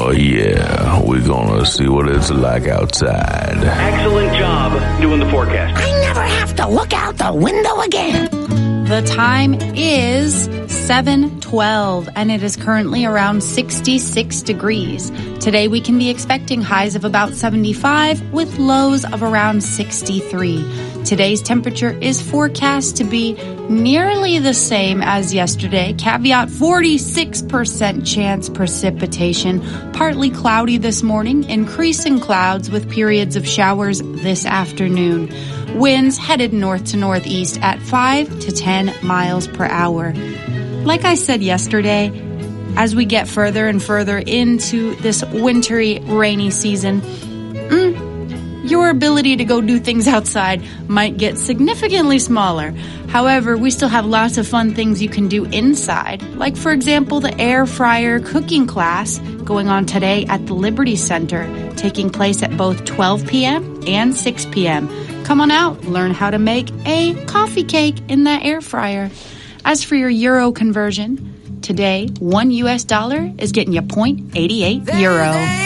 Oh, yeah. We're gonna see what it's like outside. Excellent job doing the forecast. I never have to look out the window again. The time is 7:12, and it is currently around 66 degrees. Today we can be expecting highs of about 75 with lows of around 63. Today's temperature is forecast to be nearly the same as yesterday. Caveat 46% chance precipitation. Partly cloudy this morning, increasing clouds with periods of showers this afternoon. Winds headed north to northeast at 5 to 10 miles per hour. Like I said yesterday, as we get further and further into this wintry, rainy season, your ability to go do things outside might get significantly smaller. However, we still have lots of fun things you can do inside, like, for example, the air fryer cooking class going on today at the Liberty Center, taking place at both 12 p.m. and 6 p.m. Come on out, learn how to make a coffee cake in that air fryer. As for your euro conversion, today, $1 US is getting you 0.88 euro.